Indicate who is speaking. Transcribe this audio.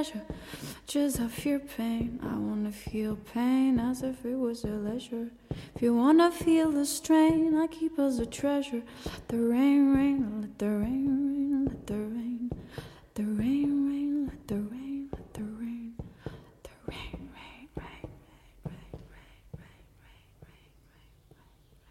Speaker 1: treasure. Just I fear pain. I wanna feel pain as if it was a leisure. If you wanna feel the strain, I keep as a treasure. Let the rain rain, let the rain rain, let the rain, let the rain rain, let the rain, let the rain, let the rain.